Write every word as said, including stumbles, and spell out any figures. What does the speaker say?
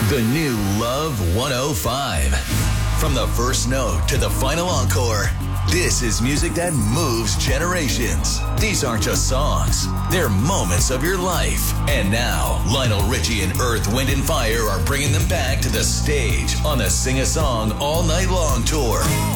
The new Love one oh five. From the first note to the final encore, this is music that moves generations. These aren't just songs, they're moments of your life. And now, Lionel Richie and Earth, Wind and Fire are bringing them back to the stage on the Sing a Song All Night Long tour.